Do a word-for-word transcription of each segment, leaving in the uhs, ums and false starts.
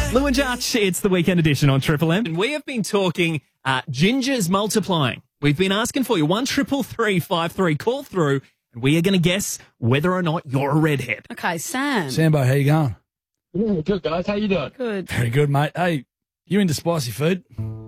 Lou and Judge, it's the weekend edition on Triple M. And we have been talking uh, gingers multiplying. We've been asking for you. one triple three five three. Call through, and we are going to guess whether or not you're a redhead. Okay, Sam. Sambo, how you going? Yeah, good, guys. How you doing? Good. Very good, mate. Hey, you into spicy food?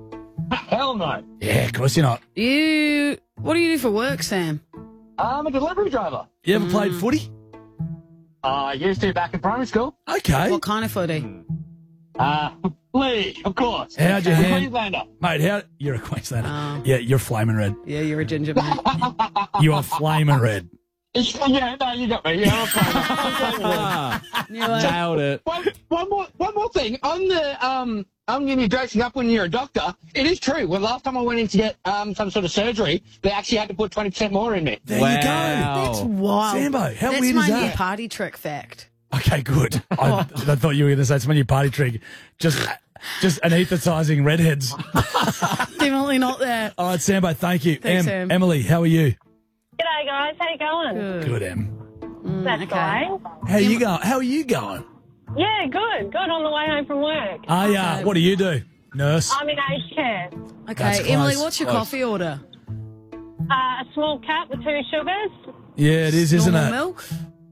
Hell no. Yeah, of course you're not. You, what do you do for work, Sam? I'm a delivery driver. You ever played footy? I uh, used to back in primary school. Okay. What kind of footy? Uh, league, of course. How'd you I'm a hand- Queenslander. Mate, how... You're a Queenslander. Oh. Yeah, you're flaming red. Yeah, you're a ginger man. You are flaming red. Yeah, no, you got me. Yeah, I'm fine. I'm fine. You're like, Nailed it. one, one more, one more thing. On the um, I'm going to be dressing up when you're a doctor. It is true. Well, last time I went in to get um some sort of surgery, they actually had to put twenty percent more in me. There Wow. you go. that's wild. Sambo, how that's weird my is new that? party trick fact. Okay, good. I, I thought you were going to say it's my new party trick. Just just anaesthetising redheads. Definitely not that. All right, Sambo, thank you. Thanks, Em, Em. Emily, how are you? G'day, guys. How you going? Good. Good, Em. That's okay. fine. How you going? How are you going? Yeah, good. Good on the way home from work. Ah, yeah. What do you do? Nurse? I'm in aged care. Okay, That's Emily, close. what's your Close. coffee order? Uh, a small cup with two sugars. Yeah, it is, isn't Normal it? milk?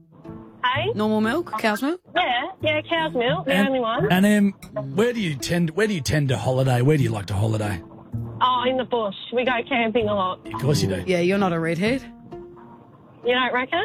Hey? Normal milk? Cow's milk? Yeah, yeah, cow's milk, the And- only one. And um, where do you tend? Where do you tend to holiday? Where do you like to holiday? Oh, in the bush. We go camping a lot. Of course you do. Yeah, you're not a redhead. You don't reckon?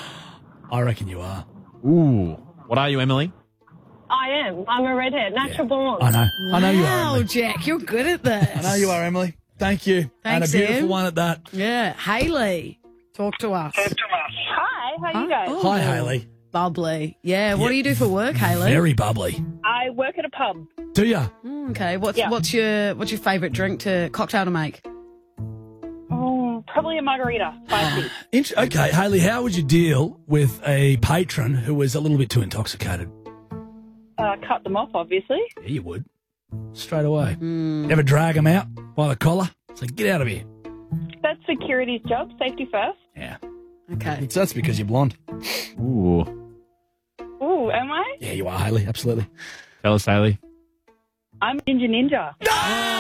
I reckon you are. Ooh. What are you, Emily? I am. I'm a redhead, natural born. I know. I know you are. Wow, Emily. Jack, you're good at this. I know you are, Emily. Thank you. and a Thanks, beautiful Em. one at that. Yeah, Haley, talk to us. Hi, how you Huh? going? Oh, Hi, Haley. Bubbly. Yeah, what Yeah. do you do for work, Haley? Very bubbly. I work at a pub. Do ya? Mm, okay, what's Yeah. what's your what's your favourite drink to cocktail to make? Mm, probably a margarita. Spicy. Int- okay, Haley, how would you deal with a patron who was a little bit too intoxicated? uh, cut them off, obviously. Yeah, you would. Straight away. Ever drag him out by the collar? Say, get out of here. That's security's job. Safety first. Yeah. Okay. So that's because you're blonde. Ooh. Ooh, am I? Yeah, you are, Haley. Absolutely. Tell us, Haley. I'm a ninja ninja. Oh.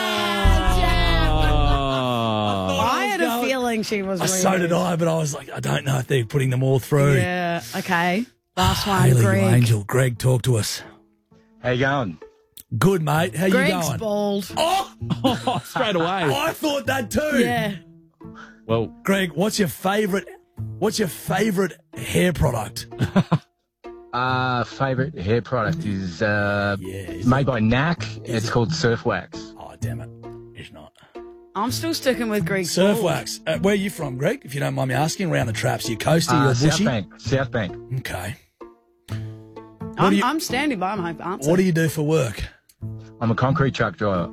I had a feeling she was Oh, really so did I, but I was like, I don't know if they're putting them all through. Yeah, okay. Last one, Haley, Greg. you angel. Greg, talk to us. How you going? Good, mate. How Greg's you going? bald. Oh, Oh, straight away. I thought that too. Yeah. Well, Greg, what's your favourite? What's your favourite hair product? Uh, favourite hair product is uh, Yeah, is made by N A C. It's called Surf Wax. Oh, damn it. It's not. I'm still sticking with Greg's Surf bald. wax. Uh, where are you from, Greg? If you don't mind me asking, around the traps. You coasty Uh, or South bushy? Bank. South Bank. Okay. I'm, do you- I'm standing by my answer. What do you do for work? I'm a concrete truck driver.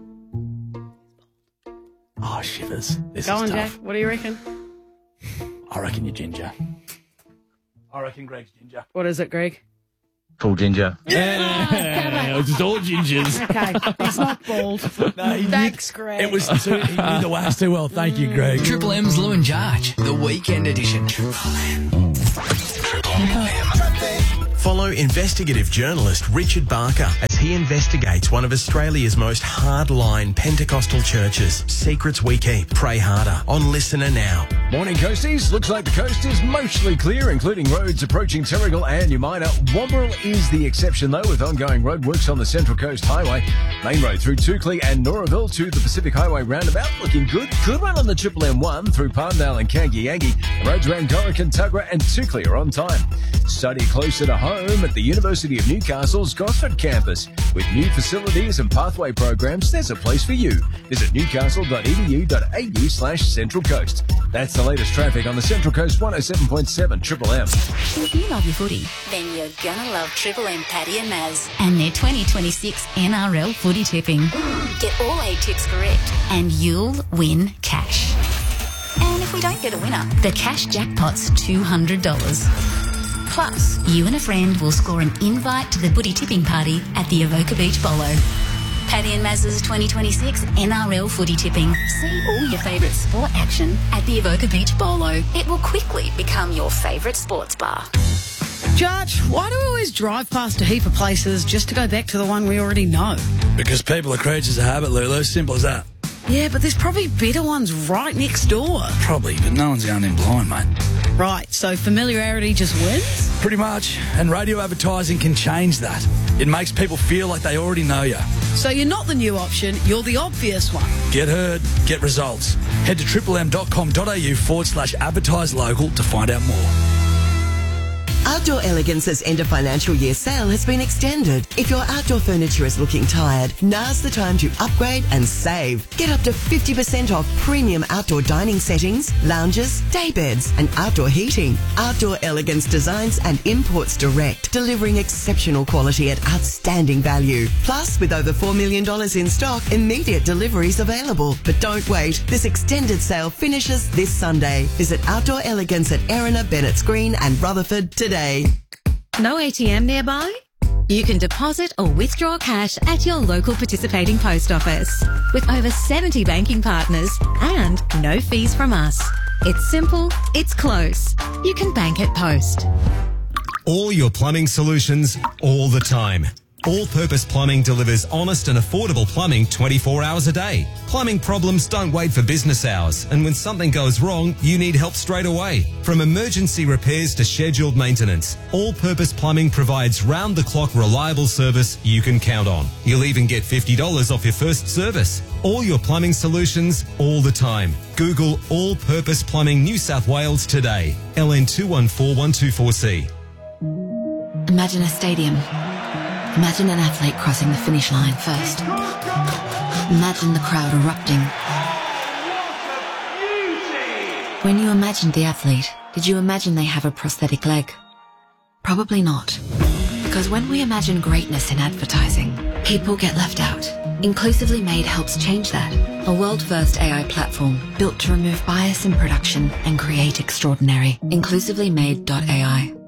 Oh, shivers. This Go is on, tough. Jack. What do you reckon? I reckon you're ginger. I reckon Greg's ginger. What is it, Greg? Full ginger. yeah, it's just all gingers. Okay, he's not bald. No, he Thanks, Greg. It was too, he knew the wax too well. Thank you, Greg. Triple M's Lou and Judge, the weekend edition. Triple M. Triple M. Follow investigative journalist Richard Barker as he investigates one of Australia's most hardline Pentecostal churches. Secrets we keep. Pray harder. On Listener Now. Morning, Coasties. Looks like the coast is mostly clear, including roads approaching Terrigal and Umina. Womberal is the exception, though, with ongoing roadworks on the Central Coast Highway. Main road through Toukley and Noraville to the Pacific Highway roundabout. Looking good. Good run on the Triple M one through Palmdale and Kangiyangi. The roads around Gorican, Tuggerah and Toukley are on time. Study closer to home at the University of Newcastle's Gosford campus. With new facilities and pathway programs, there's a place for you. Visit newcastle.edu.au slash Central Coast. That's the latest traffic on the Central Coast one oh seven point seven Triple M. If you love your footy, then you're gonna love Triple M Paddy and Maz and their twenty twenty-six N R L footy tipping. Get all eight tips correct and you'll win cash. And if we don't get a winner, the cash jackpot's two hundred dollars. Plus, you and a friend will score an invite to the footy tipping party at the Avoca Beach Bolo. Paddy and Maz's twenty twenty-six N R L footy tipping. See all your favourite sport action at the Avoca Beach Bolo. It will quickly become your favourite sports bar. Judge, why do we always drive past a heap of places just to go back to the one we already know? Because people are creatures of habit, Lulu. Simple as that. Yeah, but there's probably better ones right next door. Probably, but no one's going in blind, mate. Right, so familiarity just wins? Pretty much. And radio advertising can change that. It makes people feel like they already know you. So you're not the new option, you're the obvious one. Get heard, get results. Head to triple m dot com dot a u forward slash advertise local to find out more. Outdoor Elegance's end of financial year sale has been extended. If your outdoor furniture is looking tired, now's the time to upgrade and save. Get up to fifty percent off premium outdoor dining settings, lounges, day beds and outdoor heating. Outdoor Elegance designs and imports direct, delivering exceptional quality at outstanding value. Plus, with over four million dollars in stock, immediate deliveries available. But don't wait. This extended sale finishes this Sunday. Visit Outdoor Elegance at Erina, Bennett's Green and Rutherford today. No A T M nearby? You can deposit or withdraw cash at your local participating post office. With over seventy banking partners and no fees from us. It's simple, it's close. You can bank at Post. All your plumbing solutions, all the time. All Purpose Plumbing delivers honest and affordable plumbing twenty-four hours a day. Plumbing problems don't wait for business hours, and when something goes wrong, you need help straight away. From emergency repairs to scheduled maintenance, All Purpose Plumbing provides round-the-clock reliable service you can count on. You'll even get fifty dollars off your first service. All your plumbing solutions, all the time. Google All Purpose Plumbing New South Wales today. L N two one four one two four C. Imagine a stadium. Imagine an athlete crossing the finish line first. Imagine the crowd erupting. When you imagined the athlete, did you imagine they have a prosthetic leg? Probably not. Because when we imagine greatness in advertising, people get left out. Inclusively Made helps change that. A world-first A I platform built to remove bias in production and create extraordinary. inclusively made dot A I.